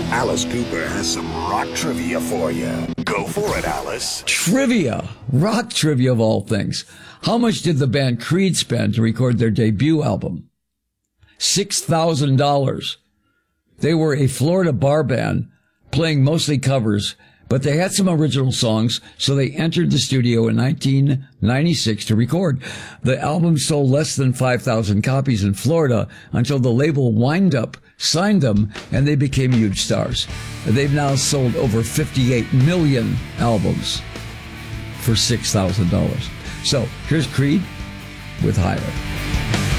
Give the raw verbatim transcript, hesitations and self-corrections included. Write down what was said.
Alice Cooper has some rock trivia for you. Go for it, Alice. Trivia. Rock trivia of all things. How much did the band Creed spend to record their debut album? six thousand dollars. They were a Florida bar band playing mostly covers, but they had some original songs, so they entered the studio in nineteen ninety-six to record. The album sold less than five thousand copies in Florida until the label Wind Up signed them, and they became huge stars. They've now sold over fifty-eight million albums for six thousand dollars. So here's Creed with Higher.